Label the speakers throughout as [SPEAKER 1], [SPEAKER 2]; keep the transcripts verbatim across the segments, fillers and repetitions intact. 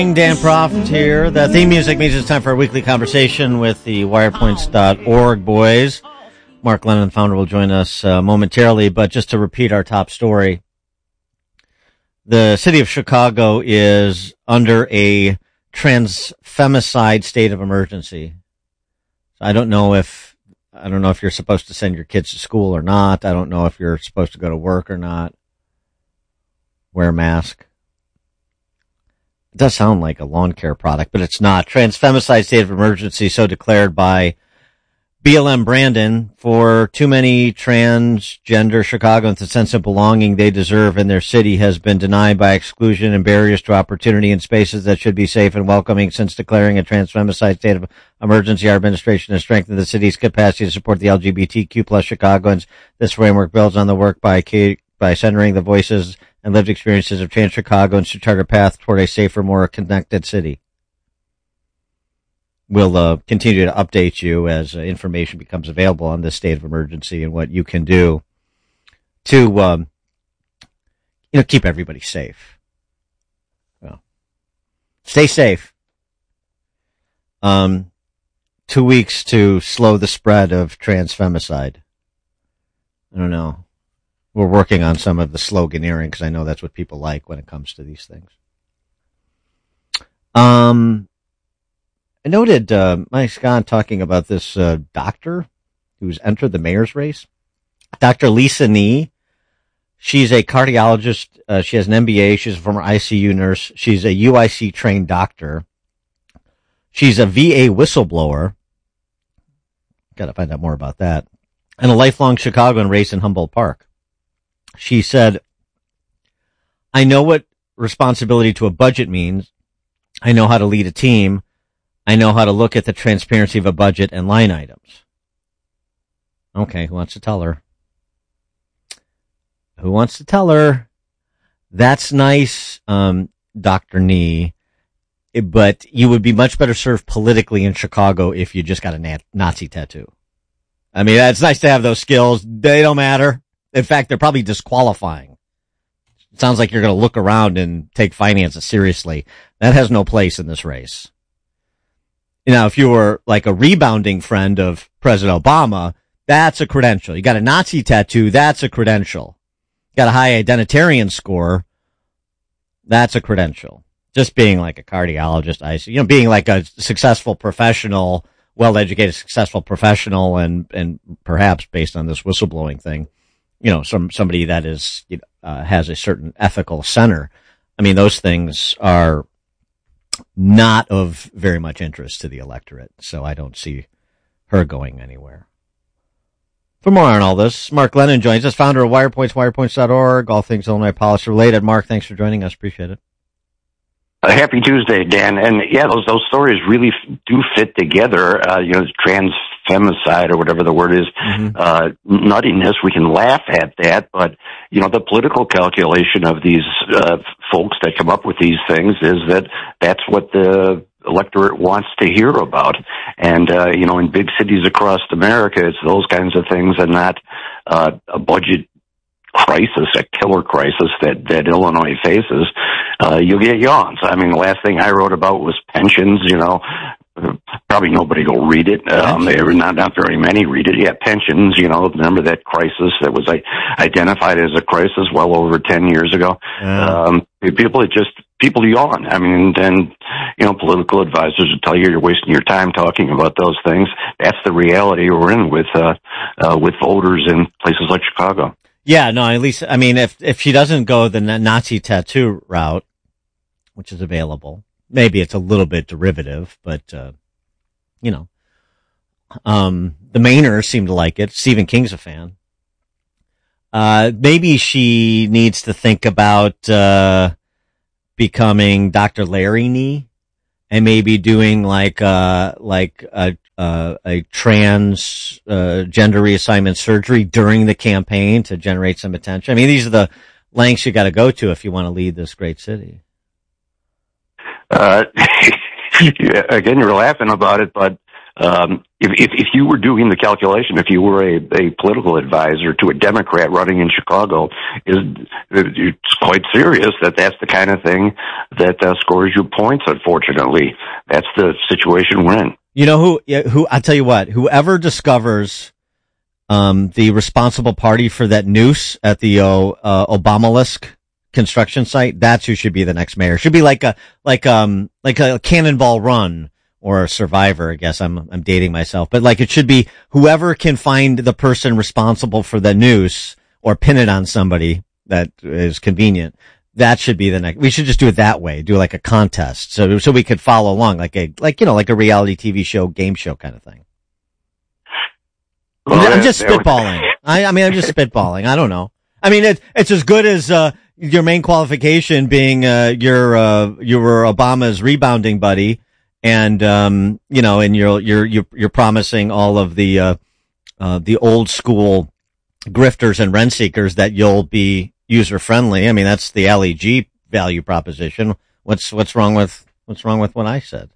[SPEAKER 1] Dan Proft here. The theme music means it's time for a weekly conversation with the wirepoints dot org boys. Mark Lennon, founder, will join us uh, momentarily, but just to repeat our top story, the city of Chicago is under a transfemicide state of emergency. I don't know if I don't know if you're supposed to send your kids to school or not. I don't know if you're supposed to go to work or not. Wear a mask. It does sound like a lawn care product, but it's not. Transfemicide state of emergency, so declared by B L M Brandon. For too many transgender Chicagoans, the sense of belonging they deserve in their city has been denied by exclusion and barriers to opportunity in spaces that should be safe and welcoming. Since declaring a transfemicide state of emergency, our administration has strengthened the city's capacity to support the L G B T Q plus Chicagoans. This framework builds on the work by K- by centering the voices and lived experiences of trans Chicagoans to chart a path toward a safer, more connected city. We'll uh, continue to update you as uh, information becomes available on this state of emergency and what you can do to, um, you know, keep everybody safe. Well, stay safe. Um, two weeks to slow the spread of transfemicide. I don't know. We're working on some of the sloganeering because I know that's what people like when it comes to these things. Um, I noted uh, Mike Scott talking about this uh, doctor who's entered the mayor's race. Doctor Lisa Nee. She's a cardiologist. Uh, she has an M B A. She's a former I C U nurse. She's a U I C trained doctor. She's a V A whistleblower. Got to find out more about that. And a lifelong Chicagoan raised in Humboldt Park. She said, I know what responsibility to a budget means. I know how to lead a team. I know how to look at the transparency of a budget and line items. Okay, who wants to tell her? Who wants to tell her? That's nice, um, Doctor Nee, but you would be much better served politically in Chicago if you just got a Nazi tattoo. I mean, it's nice to have those skills. They don't matter. In fact, they're probably disqualifying. It sounds like you're going to look around and take finances seriously. That has no place in this race. Now, if you were like a rebounding friend of President Obama, that's a credential. You got a Nazi tattoo, that's a credential. You got a high identitarian score, that's a credential. Just being like a cardiologist, I see, you know, being like a successful professional, well-educated, successful professional, and, and perhaps based on this whistleblowing thing, you know, some, somebody that is, you know, uh, has a certain ethical center. I mean, those things are not of very much interest to the electorate, so I don't see her going anywhere. For more on all this, Mark Lennon joins us, founder of Wirepoints, wirepoints dot org, all things Illinois policy related. Mark, thanks for joining us. Appreciate it.
[SPEAKER 2] Uh, happy Tuesday, Dan. And yeah, those those stories really f- do fit together. Uh, you know, transfemicide or whatever the word is, mm-hmm. uh, nuttiness. We can laugh at that, but you know, the political calculation of these uh, folks that come up with these things is that that's what the electorate wants to hear about. And uh, you know, in big cities across America, it's those kinds of things, and not uh, a budget crisis, a killer crisis that, that Illinois faces. Uh, you'll get yawns. I mean, the last thing I wrote about was pensions, you know. Probably nobody will read it. Um, there were not, not very many read it. Yeah, pensions, you know, remember that crisis that was like, identified as a crisis well over ten years ago. Yeah. Um, people, it just, people yawn. I mean, then, you know, political advisors will tell you you're wasting your time talking about those things. That's the reality we're in with, uh, uh, with voters in places like Chicago.
[SPEAKER 1] Yeah, no, at least, I mean, if, if she doesn't go the Nazi tattoo route, which is available, maybe it's a little bit derivative, but, uh, you know, um, the Mainers seem to like it. Stephen King's a fan. Uh, maybe she needs to think about, uh, becoming Doctor Larry Nee and maybe doing like, uh, like a, uh, a trans, uh, gender reassignment surgery during the campaign to generate some attention. I mean, these are the lengths you got to go to if you want to lead this great city.
[SPEAKER 2] Uh, again, you're laughing about it, but Um, if, if, if you were doing the calculation, if you were a, a political advisor to a Democrat running in Chicago, is it's quite serious that that's the kind of thing that uh, scores you points. Unfortunately, that's the situation we're in.
[SPEAKER 1] You know who? Who? I'll tell you what. Whoever discovers um, the responsible party for that noose at the uh, uh, Obamalisk construction site, that's who should be the next mayor. Should be like a like um like a Cannonball Run. Or a Survivor, I guess I'm I'm dating myself, but like it should be whoever can find the person responsible for the noose or pin it on somebody that is convenient. That should be the next. We should just do it that way. Do like a contest, so so we could follow along, like a like you know like a reality T V show, game show kind of thing. Well, I'm just spitballing. I I mean I'm just spitballing. I don't know. I mean it, it's as good as uh your main qualification being uh your uh you were Obama's rebounding buddy. And, um, you know, and you're, you're, you're, you're promising all of the, uh, uh, the old school grifters and rent seekers that you'll be user friendly. I mean, that's the L E G value proposition. What's, what's wrong with, what's wrong with what I said?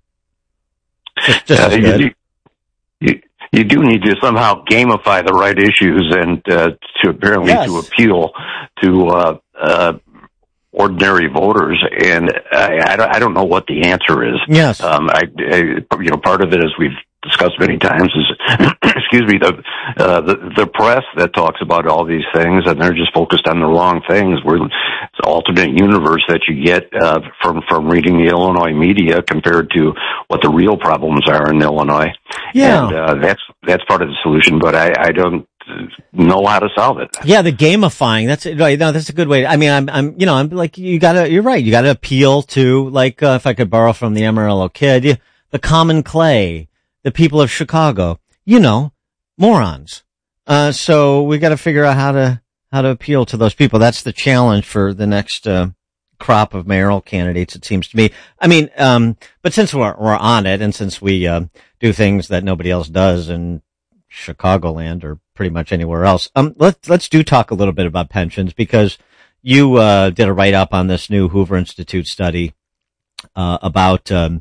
[SPEAKER 1] Just, just
[SPEAKER 2] uh,
[SPEAKER 1] as good.
[SPEAKER 2] You, you, you do need to somehow gamify the right issues and, uh, to apparently yes. to appeal to, uh, uh, ordinary voters, and I, I, don't, I don't know what the answer is.
[SPEAKER 1] Yes.
[SPEAKER 2] Um, I, I, you know, part of it, as we've discussed many times, is, excuse me, the, uh, the, the press that talks about all these things, and they're just focused on the wrong things. We're, it's an alternate universe that you get, uh, from, from reading the Illinois media compared to what the real problems are in Illinois.
[SPEAKER 1] Yeah.
[SPEAKER 2] And, uh, that's, that's part of the solution, but I, I don't, know how to solve it.
[SPEAKER 1] Yeah, the gamifying. That's right. No, that's a good way. I mean, I'm, I'm, you know, I'm like, you gotta, you're right. You gotta appeal to, like, uh, if I could borrow from the Amarillo Kid, the common clay, the people of Chicago, you know, morons. Uh, so we gotta figure out how to, how to appeal to those people. That's the challenge for the next, uh, crop of mayoral candidates, it seems to me. I mean, um, but since we're, we're on it, and since we, uh, do things that nobody else does in Chicagoland or pretty much anywhere else. Um, let's, let's do talk a little bit about pensions, because you, uh, did a write up on this new Hoover Institute study, uh, about, um,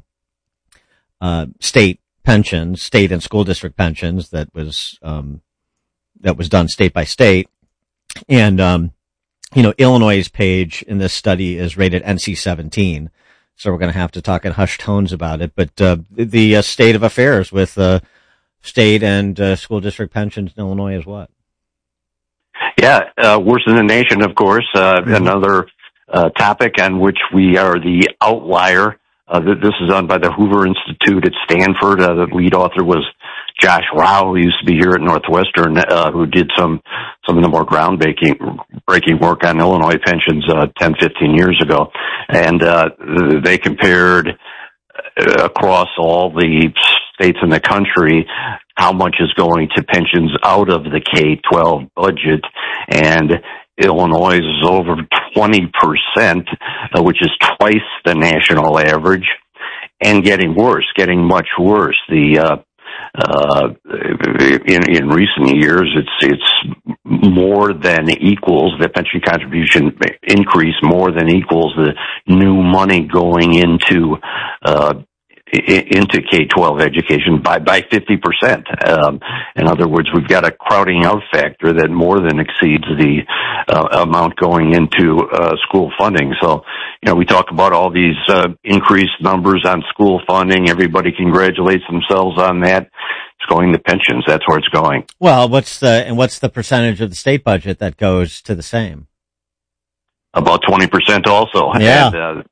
[SPEAKER 1] uh, state pensions, state and school district pensions that was, um, that was done state by state. And, um, you know, Illinois' page in this study is rated N C seventeen. So we're going to have to talk in hushed tones about it. But, uh, the uh, state of affairs with, uh, state and uh, school district pensions in Illinois is what?
[SPEAKER 2] Yeah, uh, worse than the nation, of course. Uh, mm-hmm. Another uh, topic on which we are the outlier. Uh, this is done by the Hoover Institute at Stanford. Uh, the lead author was Josh Rao, who used to be here at Northwestern, uh, who did some some of the more groundbreaking breaking work on Illinois pensions uh, ten, fifteen years ago. And uh, they compared uh, across all the states in the country how much is going to pensions out of the K twelve budget, and Illinois is over twenty percent, uh, which is twice the national average, and getting worse, getting much worse. The uh, uh, in in recent years, it's it's more than equals the pension contribution increase more than equals the new money going into uh, into K twelve education by, by fifty percent. Um, in other words, we've got a crowding out factor that more than exceeds the uh, amount going into uh, school funding. So, you know, we talk about all these uh, increased numbers on school funding. Everybody congratulates themselves on that. It's going to pensions. That's where it's going.
[SPEAKER 1] Well, what's the, and what's the percentage of the state budget that goes to the same?
[SPEAKER 2] About twenty percent also.
[SPEAKER 1] Yeah.
[SPEAKER 2] And, uh,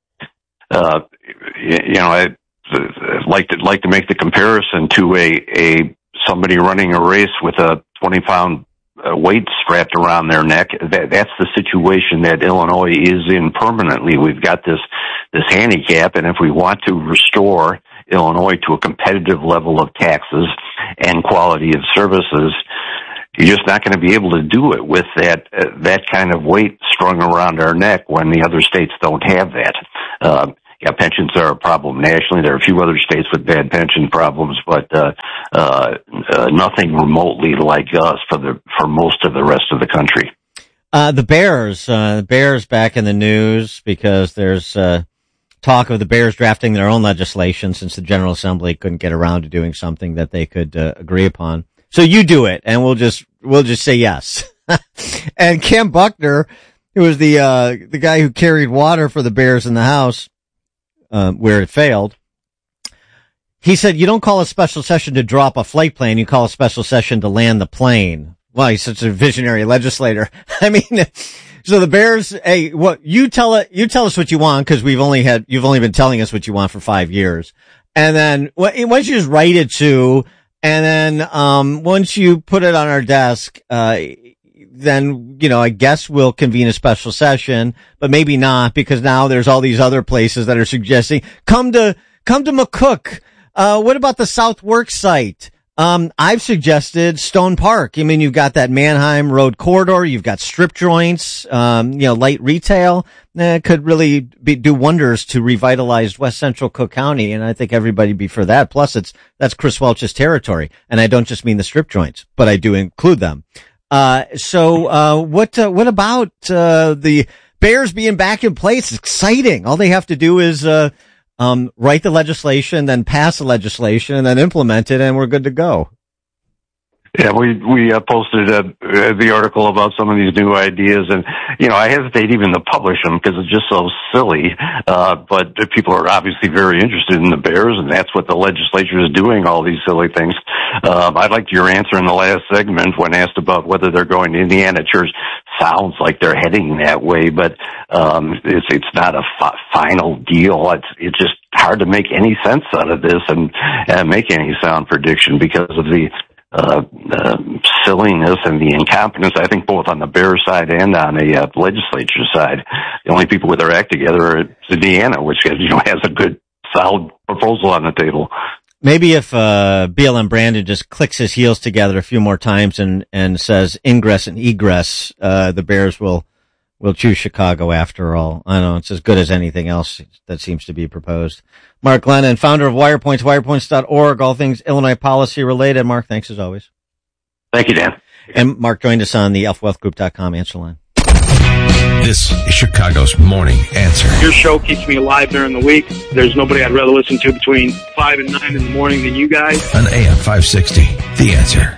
[SPEAKER 2] uh, you know, I, like to like to make the comparison to a a somebody running a race with a twenty pound uh, weight strapped around their neck. That, that's the situation that Illinois is in permanently. We've got this this handicap, and if we want to restore Illinois to a competitive level of taxes and quality of services, you're just not going to be able to do it with that uh, that kind of weight strung around our neck when the other states don't have that. Uh, Yeah, pensions are a problem nationally. There are a few other states with bad pension problems, but uh, uh, uh, nothing remotely like us for the for most of the rest of the country.
[SPEAKER 1] Uh, the Bears, uh, the Bears back in the news because there's uh, talk of the Bears drafting their own legislation since the General Assembly couldn't get around to doing something that they could uh, agree upon. So you do it, and we'll just we'll just say yes. And Cam Buckner, who was the uh, the guy who carried water for the Bears in the house uh, where it failed, he said, "You don't call a special session to drop a flight plan; you call a special session to land the plane." Well, he's such a visionary legislator. I mean, so the Bears, hey, what you tell it, you tell us what you want because we've only had you've only been telling us what you want for five years, and then once you just write it to. And then, um, once you put it on our desk, uh, then, you know, I guess we'll convene a special session, but maybe not because now there's all these other places that are suggesting come to, come to McCook. Uh, what about the South Work site? Um, I've suggested Stone Park. I mean, you've got that Manheim Road corridor. You've got strip joints, um, you know, light retail. Eh, could really be, do wonders to revitalize West Central Cook County. And I think everybody'd be for that. Plus it's, that's Chris Welch's territory. And I don't just mean the strip joints, but I do include them. Uh, so, uh, what, uh, what about, uh, the Bears being back in place? It's exciting. All they have to do is, uh, Um, write the legislation, then pass the legislation, and then implement it, and we're good to go.
[SPEAKER 2] Yeah, we we uh, posted uh, the article about some of these new ideas, and you know I hesitate even to publish them because it's just so silly. Uh, but people are obviously very interested in the Bears, and that's what the legislature is doing. All these silly things. Um, I liked your answer in the last segment when asked about whether they're going to Indiana. Church sounds like they're heading that way, but um, it's it's not a fi- final deal. It's it's just hard to make any sense out of this and, and make any sound prediction because of the. Uh, uh, silliness and the incompetence, I think, both on the Bears side and on the uh, legislature side. The only people with their act together are Indiana, which, you know, has a good, solid proposal on the table.
[SPEAKER 1] Maybe if uh, B L M Brandon just clicks his heels together a few more times and, and says ingress and egress, uh, the Bears will will choose Chicago after all. I know it's as good as anything else that seems to be proposed. Mark Lennon, founder of WirePoints, wirepoints dot org, all things Illinois policy related. Mark, thanks as always.
[SPEAKER 2] Thank you, Dan.
[SPEAKER 1] And Mark joined us on the elf wealth group dot com answer line.
[SPEAKER 3] This is Chicago's Morning Answer.
[SPEAKER 4] Your show keeps me alive during the week. There's nobody I'd rather listen to between five and nine in the morning than you guys.
[SPEAKER 3] On A M five sixty, The Answer.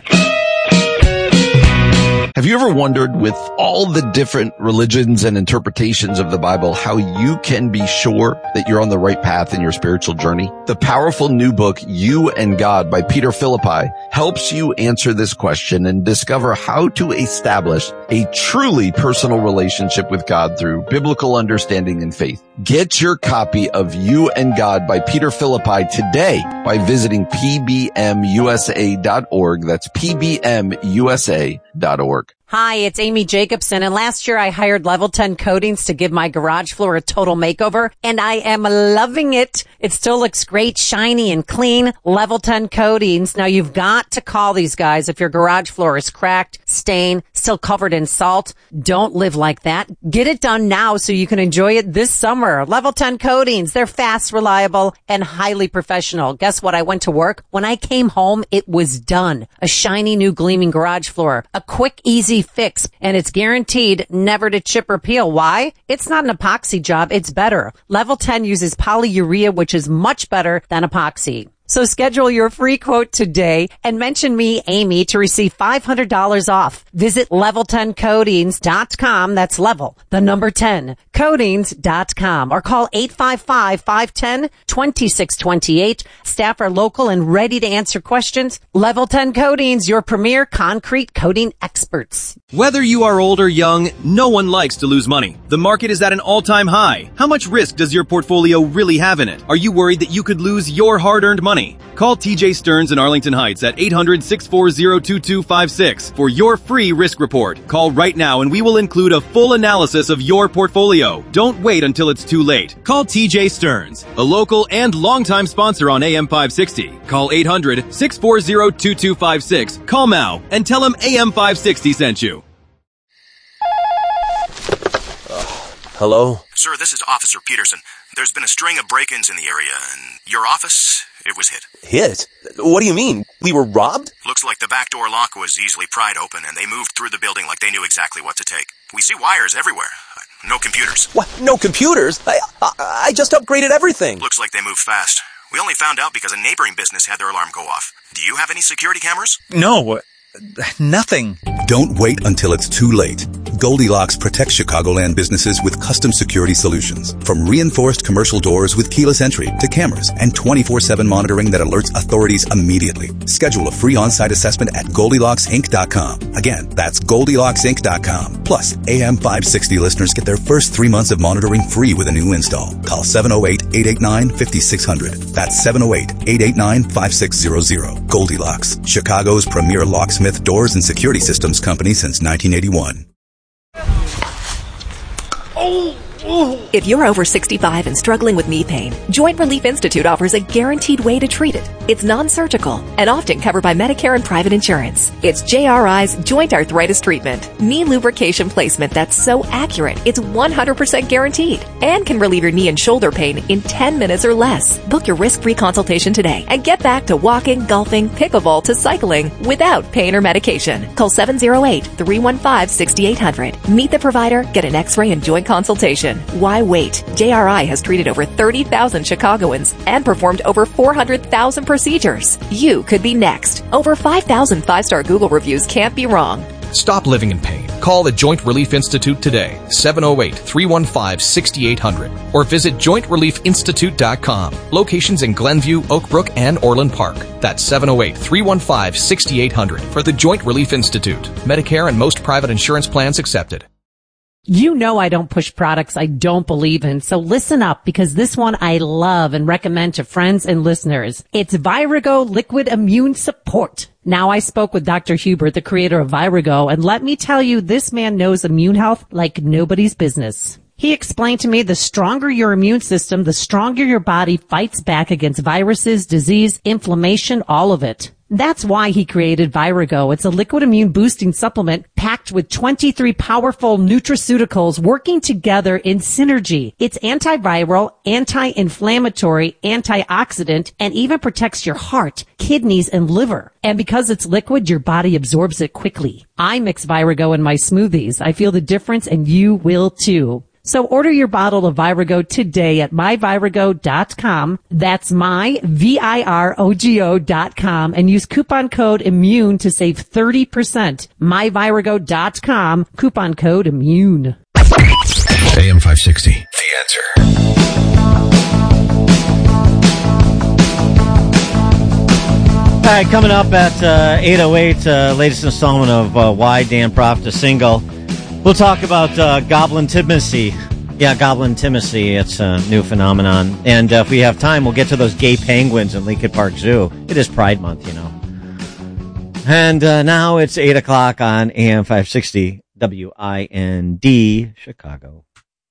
[SPEAKER 5] Have you ever wondered, with all the different religions and interpretations of the Bible, how you can be sure that you're on the right path in your spiritual journey? The powerful new book, You and God by Peter Philippi, helps you answer this question and discover how to establish a truly personal relationship with God through biblical understanding and faith. Get your copy of You and God by Peter Philippi today by visiting P B M U S A dot org. That's P B M U S A dot org.
[SPEAKER 6] Hi, it's Amy Jacobson, and last year I hired Level ten Coatings to give my garage floor a total makeover, and I am loving it. It still looks great, shiny and clean. Level ten Coatings. Now you've got to call these guys if your garage floor is cracked, stained, still covered in salt. Don't live like that. Get it done now so you can enjoy it this summer. Level ten Coatings. They're fast, reliable, and highly professional. Guess what? I went to work. When I came home, it was done. A shiny new gleaming garage floor. A quick, easy fix, and it's guaranteed never to chip or peel. Why? It's not an epoxy job. It's better. Level ten uses polyurea, which is much better than epoxy. So schedule your free quote today and mention me, Amy, to receive five hundred dollars off. Visit level ten coatings dot com. That's level, the number ten, coatings dot com, or call eight five five, five one zero, two six two eight. Staff are local and ready to answer questions. Level ten Coatings, your premier concrete coating experts.
[SPEAKER 7] Whether you are old or young, no one likes to lose money. The market is at an all-time high. How much risk does your portfolio really have in it? Are you worried that you could lose your hard-earned money? Call T J Stearns in Arlington Heights at eight hundred, six four zero, two two five six for your free risk report. Call right now and we will include a full analysis of your portfolio. Don't wait until it's too late. Call T J Stearns, a local and longtime sponsor on A M five sixty. Call eight hundred, six four zero, two two five six. Call now and tell him A M five sixty sent you.
[SPEAKER 8] Hello?
[SPEAKER 9] Sir, this is Officer Peterson. There's been a string of break-ins in the area, and your office, it was hit.
[SPEAKER 8] Hit? What do you mean? We were robbed?
[SPEAKER 9] Looks like the back door lock was easily pried open, and they moved through the building like they knew exactly what to take. We see wires everywhere. No computers.
[SPEAKER 8] What? No computers? I, I, I just upgraded everything.
[SPEAKER 9] Looks like they moved fast. We only found out because a neighboring business had their alarm go off. Do you have any security cameras?
[SPEAKER 10] No, nothing.
[SPEAKER 11] Don't wait until it's too late. Goldilocks protects Chicagoland businesses with custom security solutions. From reinforced commercial doors with keyless entry to cameras and twenty-four seven monitoring that alerts authorities immediately. Schedule a free on-site assessment at Goldilocks Inc dot com. Again, that's Goldilocks Inc dot com. Plus, A M five sixty listeners get their first three months of monitoring free with a new install. Call seven oh eight, eight eight nine, five six zero zero. That's seven oh eight, eight eight nine, five six zero zero. Goldilocks, Chicago's premier locksmith, doors, and security systems company since nineteen eighty-one.
[SPEAKER 12] Oh, oh. If you're over sixty-five and struggling with knee pain, Joint Relief Institute offers a guaranteed way to treat it. It's non-surgical and often covered by Medicare and private insurance. It's J R I's Joint Arthritis Treatment. Knee lubrication placement that's so accurate, it's one hundred percent guaranteed and can relieve your knee and shoulder pain in ten minutes or less. Book your risk-free consultation today and get back to walking, golfing, pickleball to cycling without pain or medication. Call seven oh eight, three one five, six eight zero zero. Meet the provider, get an x-ray and joint consultation. Why wait? J R I has treated over thirty thousand Chicagoans and performed over four hundred thousand procedures. You could be next. Over five thousand five-star Google reviews can't be wrong.
[SPEAKER 13] Stop living in pain. Call the Joint Relief Institute today, seven oh eight, three one five, six eight zero zero, or visit joint relief institute dot com. Locations in Glenview, Oak Brook, and Orland Park. That's seven oh eight, three one five, six eight zero zero for the Joint Relief Institute. Medicare and most private insurance plans accepted.
[SPEAKER 6] You know I don't push products I don't believe in, so listen up because this one I love and recommend to friends and listeners. It's Virago Liquid Immune Support. Now I spoke with Doctor Hubert, the creator of Virago, and let me tell you, this man knows immune health like nobody's business. He explained to me the stronger your immune system, the stronger your body fights back against viruses, disease, inflammation, all of it. That's why he created Virago. It's a liquid immune boosting supplement packed with twenty-three powerful nutraceuticals working together in synergy. It's antiviral, anti-inflammatory, antioxidant, and even protects your heart, kidneys, and liver. And because it's liquid, your body absorbs it quickly. I mix Virago in my smoothies. I feel the difference, and you will too. So order your bottle of Virago today at my virago dot com. That's my, V I R O G O dot com, and use coupon code IMMUNE to save thirty percent. my virago dot com, coupon code IMMUNE.
[SPEAKER 3] A M five sixty, The Answer.
[SPEAKER 1] All right, coming up at uh, eight oh eight, uh, latest installment of uh, Why Dan Profit is Single. We'll talk about uh, goblin intimacy. Yeah, goblin intimacy. It's a new phenomenon. And uh, if we have time, we'll get to those gay penguins in Lincoln Park Zoo. It is Pride Month, you know. And uh, now it's eight o'clock on A M five sixty, W I N D, Chicago.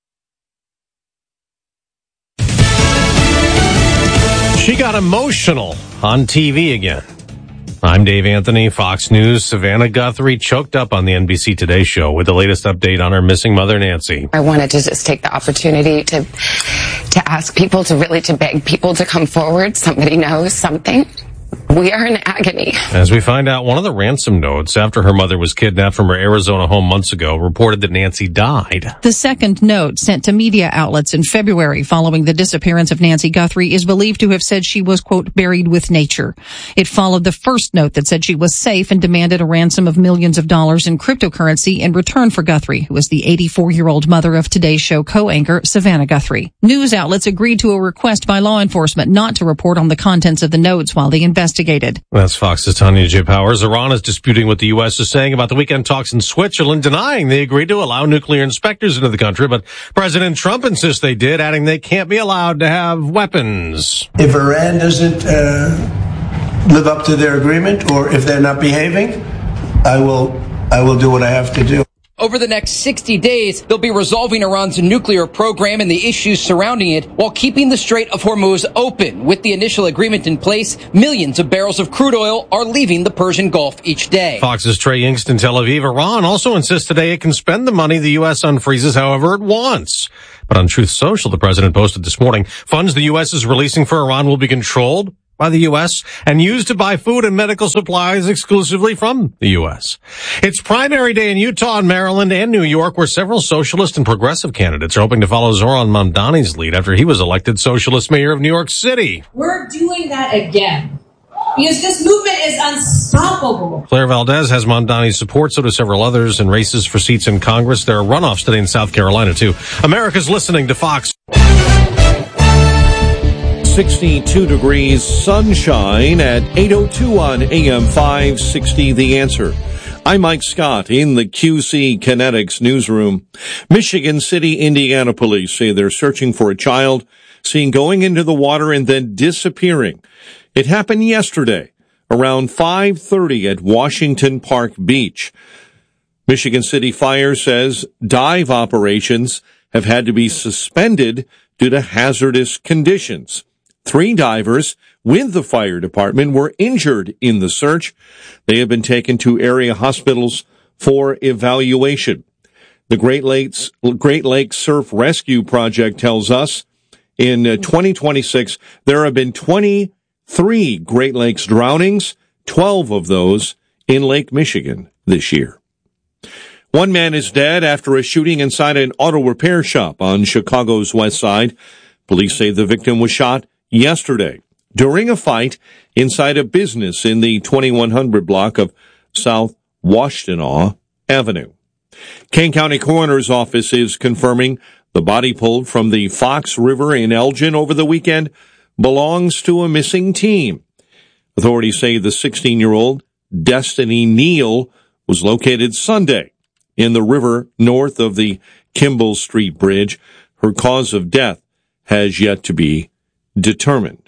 [SPEAKER 14] She got emotional on T V again. I'm Dave Anthony, Fox News. Savannah Guthrie choked up on the N B C Today show with the latest update on her missing mother, Nancy.
[SPEAKER 15] I wanted to just take the opportunity to to ask people, to really to beg people to come forward. Somebody knows something. We are in agony.
[SPEAKER 14] As we find out, one of the ransom notes after her mother was kidnapped from her Arizona home months ago reported that Nancy died.
[SPEAKER 16] The second note sent to media outlets in February following the disappearance of Nancy Guthrie is believed to have said she was, quote, buried with nature. It followed the first note that said she was safe and demanded a ransom of millions of dollars in cryptocurrency in return for Guthrie, who was the eighty-four-year-old mother of Today's Show co-anchor Savannah Guthrie. News outlets agreed to a request by law enforcement not to report on the contents of the notes while they investigated.
[SPEAKER 14] That's Fox's Tanya J. Powers. Iran is disputing what the U S is saying about the weekend talks in Switzerland, denying they agreed to allow nuclear inspectors into the country, but President Trump insists they did, adding they can't be allowed to have weapons.
[SPEAKER 17] If Iran doesn't uh, live up to their agreement, or if they're not behaving, I will, I will do what I have to do.
[SPEAKER 18] Over the next sixty days, they'll be resolving Iran's nuclear program and the issues surrounding it while keeping the Strait of Hormuz open. With the initial agreement in place, millions of barrels of crude oil are leaving the Persian Gulf each day.
[SPEAKER 14] Fox's Trey Yingst in Tel Aviv. Iran also insists today it can spend the money the U S unfreezes however it wants. But on Truth Social, the president posted this morning, funds the U S is releasing for Iran will be controlled by the U S and used to buy food and medical supplies exclusively from the U S. It's primary day in Utah and Maryland and New York, where several socialist and progressive candidates are hoping to follow Zoran Mamdani's lead after he was elected socialist mayor of New York City.
[SPEAKER 19] We're doing that again, because this movement is unstoppable.
[SPEAKER 14] Claire Valdez has Mamdani's support, so do several others in races for seats in Congress. There are runoffs today in South Carolina, too. America's listening to Fox.
[SPEAKER 20] sixty-two degrees, sunshine at eight oh two on A M five sixty, The Answer. I'm Mike Scott in the Q C Kinetics newsroom. Michigan City, Indiana police say they're searching for a child seen going into the water and then disappearing. It happened yesterday around five thirty at Washington Park Beach. Michigan City Fire says dive operations have had to be suspended due to hazardous conditions. Three divers with the fire department were injured in the search. They have been taken to area hospitals for evaluation. The Great Lakes, Great Lakes Surf Rescue Project tells us in twenty twenty-six, there have been twenty-three Great Lakes drownings, twelve of those in Lake Michigan this year. One man is dead after a shooting inside an auto repair shop on Chicago's west side. Police say the victim was shot yesterday during a fight inside a business in the twenty-one hundred block of South Washtenaw Avenue. Kane County Coroner's Office is confirming the body pulled from the Fox River in Elgin over the weekend belongs to a missing teen. Authorities say the sixteen-year-old Destiny Neal was located Sunday in the river north of the Kimball Street Bridge. Her cause of death has yet to be determined.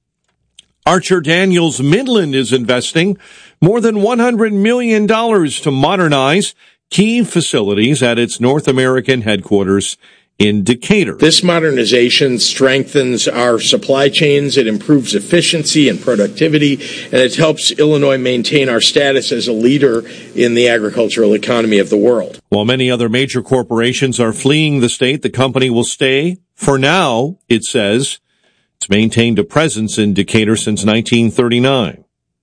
[SPEAKER 20] Archer Daniels Midland is investing more than one hundred million dollars to modernize key facilities at its North American headquarters in Decatur.
[SPEAKER 21] This modernization strengthens our supply chains, it improves efficiency and productivity, and it helps Illinois maintain our status as a leader in the agricultural economy of the world.
[SPEAKER 20] While many other major corporations are fleeing the state, the company will stay. For now, it says. It's maintained a presence in Decatur since nineteen thirty-nine.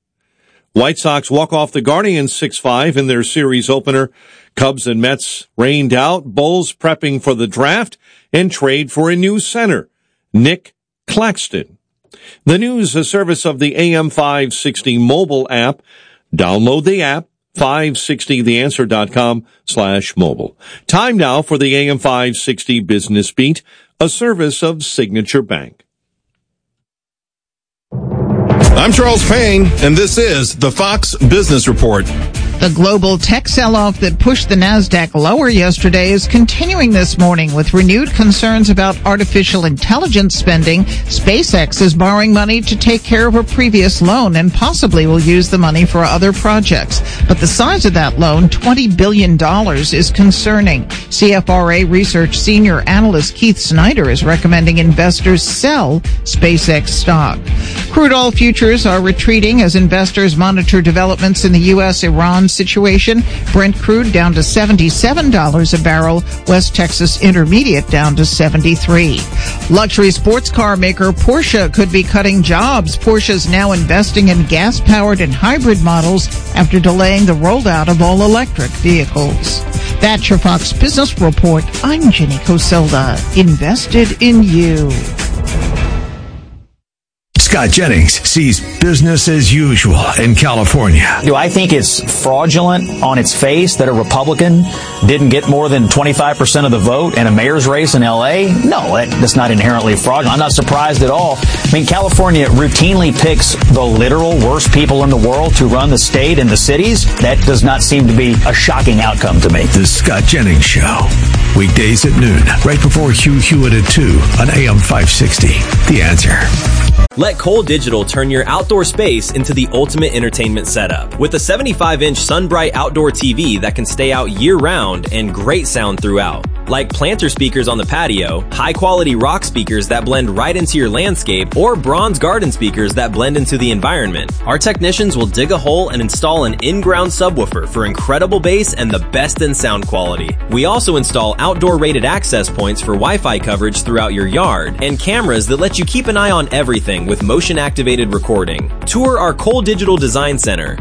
[SPEAKER 20] White Sox walk off the Guardians six five in their series opener. Cubs and Mets rained out. Bulls prepping for the draft and trade for a new center, Nick Claxton. The news, a service of the A M five sixty mobile app. Download the app, five sixty the answer dot com slash mobile. Time now for the A M five sixty Business Beat, a service of Signature Bank.
[SPEAKER 3] I'm Charles Payne, and this is the Fox Business Report.
[SPEAKER 16] The global tech sell-off that pushed the NASDAQ lower yesterday is continuing this morning with renewed concerns about artificial intelligence spending. SpaceX is borrowing money to take care of a previous loan and possibly will use the money for other projects. But the size of that loan, twenty billion dollars, is concerning. C F R A Research Senior Analyst Keith Snyder is recommending investors sell SpaceX stock. Crude oil futures are retreating as investors monitor developments in the U S Iran situation. Brent crude down to seventy-seven dollars a barrel. West Texas Intermediate down to seventy-three. Luxury sports car maker Porsche could be cutting jobs. Porsche is now investing in gas-powered and hybrid models after delaying the rollout of all-electric vehicles. That's your Fox Business Report. I'm Jenny Coselda. Invested in you.
[SPEAKER 3] Scott Jennings sees business as usual in California.
[SPEAKER 22] Do I think it's fraudulent on its face that a Republican didn't get more than twenty-five percent of the vote in a mayor's race in L A? No, that's not inherently fraudulent. I'm not surprised at all. I mean, California routinely picks the literal worst people in the world to run the state and the cities. That does not seem to be a shocking outcome to me.
[SPEAKER 3] The Scott Jennings Show. Weekdays at noon, right before Hugh Hewitt at two on A M five sixty. The Answer.
[SPEAKER 23] Let Cole Digital turn your outdoor space into the ultimate entertainment setup. With a seventy-five inch SunBright outdoor T V that can stay out year-round and great sound throughout. like planter speakers on the patio, high-quality rock speakers that blend right into your landscape, or bronze garden speakers that blend into the environment. Our technicians will dig a hole and install an in-ground subwoofer for incredible bass and the best in sound quality. We also install outdoor rated access points for Wi-Fi coverage throughout your yard, and cameras that let you keep an eye on everything with motion-activated recording. Tour our Cole Digital Design Center.